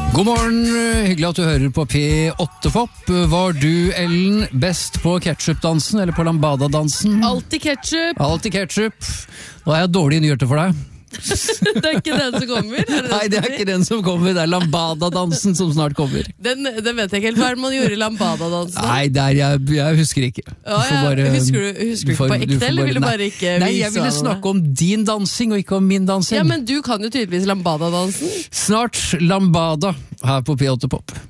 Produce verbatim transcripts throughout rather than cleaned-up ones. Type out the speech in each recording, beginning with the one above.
God morgen, hyggelig at du hører på P åtte Pop. Var du, Ellen, best på ketchup-dansen eller på lambada-dansen? Alltid ketchup. Alltid ketchup. Nå har jeg dårlige nyheter for deg. Det er ikke den som kommer? Det Nei, det er ikke den som kommer. Det er lambada-dansen som snart kommer. Den, den vet jeg ikke helt. Hva er det man gjorde i lambada-dansen? Nei, der jeg, jeg husker ikke. Ja, ja. Bare, husker du, husker du ikke på ekte, eller vil du bare ikke vise? Nei, jeg ville snakke om din dansing og ikke om min dansing. Ja, men du kan jo tydeligvis lambada-dansen. Snart lambada her på P åtte Pop.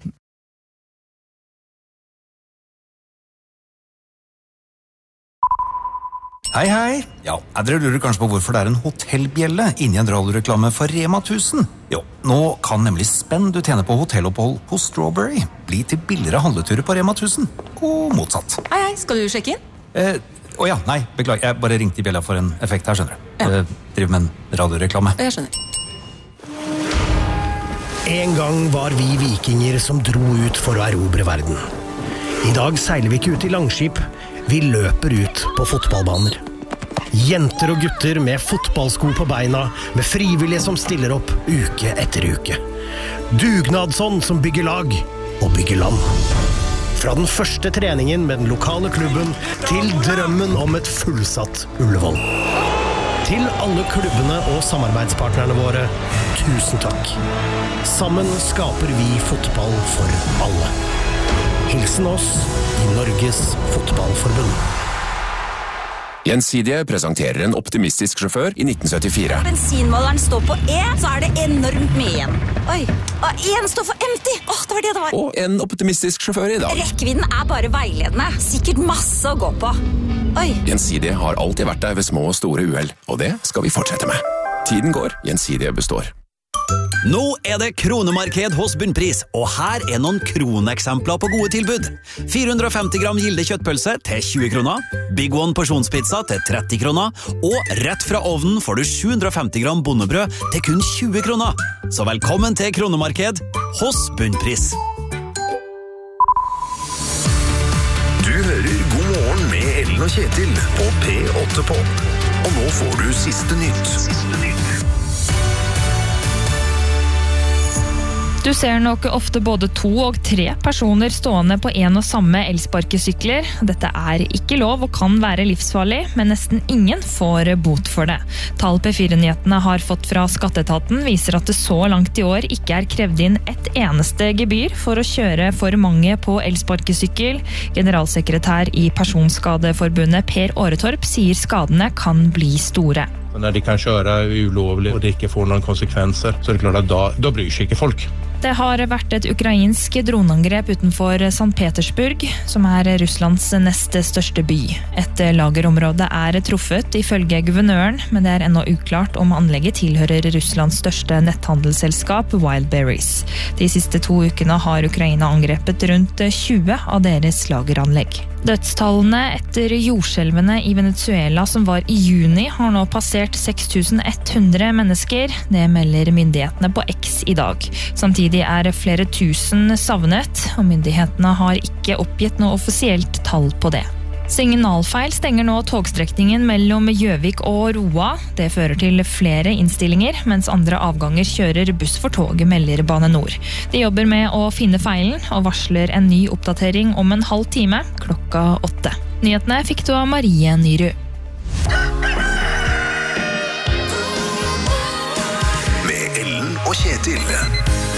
Hei, hei. Ja, dere lurer kanskje på hvorfor det er en hotellbjelle inni en radioreklame for Rema tusen. Jo, nå kan nemlig spenn du tjener på hotellopphold hos Strawberry bli til billigere handleturer på Rema tusen, og motsatt. Hei, hei, skal du sjekke inn? Eh, å ja, nei, beklager, jeg bare ringte i bjella for en effekt her, skjønner du. Ja. Eh, driver med en radioreklame. Jeg skjønner. En gang var vi vikinger som dro ut for å erobre verden. I dag seiler vi ikke ut i langskip, vi løper ut på fotballbaner. Jenter og gutter med fotballsko på beina, med frivillige som stiller opp uke etter uke. Dugnadsånd som bygger lag og bygger land. Fra den første treningen med den lokale klubben til drømmen om et fullsatt Ullevål. Til alle klubbene og samarbeidspartnerne våre, tusen takk. Sammen skaper vi fotball for alle. Hilsen oss i Norges Fotballforbund. Gjensidige presenterer en optimistisk sjåfør i nitten syttifire. Bensinmåleren står på E, så er det enormt mye igjen. Oi, og en står for empty. Åh, det var det det var. Og en optimistisk sjåfør i dag. Rekkevidden er bare veiledende. Sikkert masse å gå på. Oi. Gjensidige har alltid vært der ved små og store uheld, og det skal vi fortsette med. Tiden går, Gjensidige består. Nå er det kronemarked hos Bunnpris, og her er noen kroneksempler på gode tilbud. fire hundre og femti gram gilde kjøttpølse til tjue kroner, Big One porsjonspizza til tretti kroner, og rett fra ovnen får du sju hundre og femti gram bondebrød til kun tjue kroner. Så velkommen til kronemarked hos Bunnpris. Du hører God morgen med Ellen og Kjetil på P åtte Pop. Og nå får du siste nytt. Siste nytt. Du ser nok ofte både to og tre personer stående på en og samme elsparkesykler. Dette er ikke lov og kan være livsfarlig, men nesten ingen får bot for det. Tall P fire-nyhetene har fått fra Skatteetaten viser at det så langt i år ikke er krevd inn et eneste gebyr for å kjøre for mange på elsparkesykkel. Generalsekretær i Personskadeforbundet Per Åretorp sier skadene kan bli store. Når de kan kjøre ulovlig og det ikke får noen konsekvenser, så er det klart at da, da bryr seg ikke folk. Det har vært et ukrainsk droneangrep utenfor Sankt Petersburg, som er Russlands nest største by. Et lagerområde er truffet ifølge guvernøren, men det er ennå uklart om anlegget tilhører Russlands største netthandelsselskap Wildberries. De siste to ukene har Ukraina angrepet rundt tjue av deres lageranlegg. Dødstallene etter jordskjelvene i Venezuela som var i juni har nå passert seks tusen ett hundre mennesker. Det melder myndighetene på X i dag. Samtidig er flere tusen savnet, og myndighetene har ikke oppgitt noe offisielt tall på det. Signalfeil stenger nå togstrekningen mellom Gjøvik og Roa. Det fører til flere innstillinger, mens andre avganger kjører buss for tog, melder Bane Nor. De jobber med å finne feilen, og varsler en ny oppdatering om en halv time, klokka åtte. Nyhetene fikk du av Marie Nyrud. Med Ellen og Kjetil.